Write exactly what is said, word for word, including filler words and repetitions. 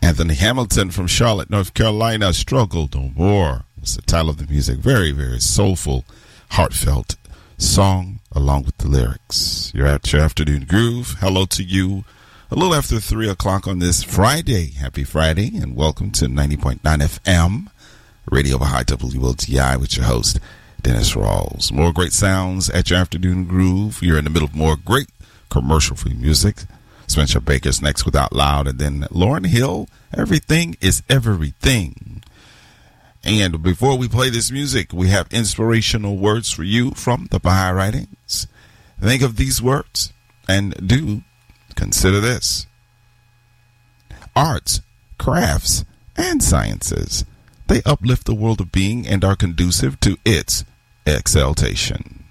Anthony Hamilton from Charlotte, North Carolina, Struggle No More. That's the title of the music. Very, very soulful, heartfelt song along with the lyrics. You're at your afternoon groove. Hello to you. A little after three o'clock on this Friday. Happy Friday and welcome to ninety point nine F M, Radio Baha'i W L T I with your host, Dennis Rawls. More great sounds at your afternoon groove. You're in the middle of more great commercial-free music. Spencer Baker's next with Out Loud, and then Lauren Hill, Everything is Everything. And before we play this music, we have inspirational words for you from the Baha'i Writings. Think of these words and do consider this. Arts, crafts, and sciences, they uplift the world of being and are conducive to its exaltation.